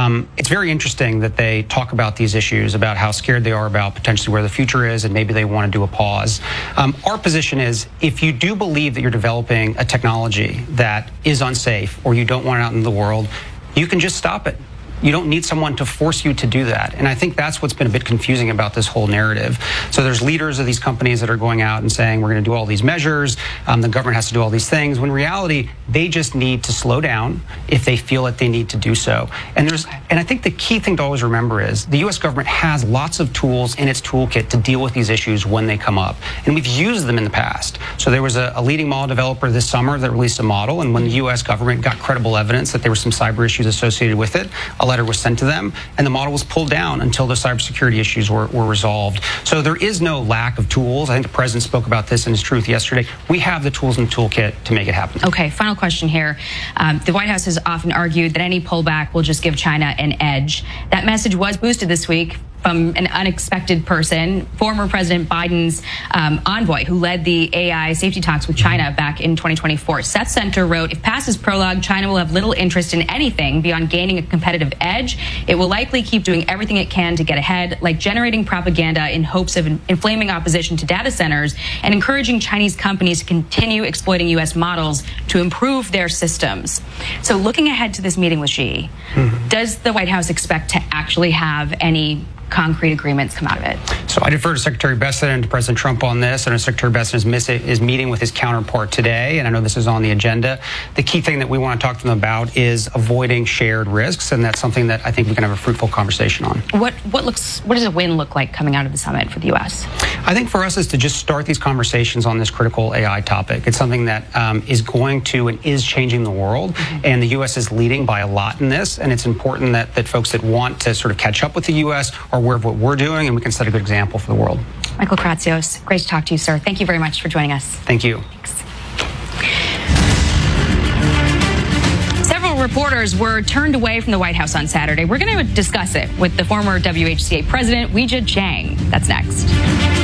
It's very interesting that they talk about these issues, about how scared they are about potentially where the future is, and maybe they want to do a pause. Our position is, if you do believe that you're developing a technology that is unsafe, or you don't want it out in the world, you can just stop it. You don't need someone to force you to do that. And I think that's what's been a bit confusing about this whole narrative. So there's leaders of these companies that are going out and saying, we're going to do all these measures, the government has to do all these things, when in reality, they just need to slow down if they feel that they need to do so. And I think the key thing to always remember is the U.S. government has lots of tools in its toolkit to deal with these issues when they come up. And we've used them in the past. So there was a leading model developer this summer that released a model, and when the U.S. government got credible evidence that there were some cyber issues associated with it, a letter was sent to them, and the model was pulled down until the cybersecurity issues were resolved. So there is no lack of tools. I think the president spoke about this in his Truth yesterday. We have the tools in the toolkit to make it happen. Okay, final question here. The White House has often argued that any pullback will just give China an edge. That message was boosted this week from an unexpected person, former President Biden's envoy, who led the AI safety talks with China back in 2024. Seth Center wrote, if past his prologue, China will have little interest in anything beyond gaining a competitive edge. It will likely keep doing everything it can to get ahead, like generating propaganda in hopes of inflaming opposition to data centers and encouraging Chinese companies to continue exploiting U.S. models to improve their systems. So looking ahead to this meeting with Xi, does the White House expect to actually have any concrete agreements come out of it? So I defer to Secretary Bessent and to President Trump on this. And Secretary Bessent is meeting with his counterpart today, and I know this is on the agenda. The key thing that we want to talk to them about is avoiding shared risks, and that's something that I think we can have a fruitful conversation on. What does a win look like coming out of the summit for the U.S.? I think for us is to just start these conversations on this critical AI topic. It's something that is going to and is changing the world, and the U.S. is leading by a lot in this, and it's important that folks that want to sort of catch up with the U.S. are aware of what we're doing, and we can set a good example for the world. Michael Kratsios, great to talk to you, sir. Thank you very much for joining us. Thank you. Thanks. Several reporters were turned away from the White House on Saturday. We're going to discuss it with the former WHCA president, Weijia Jiang. That's next.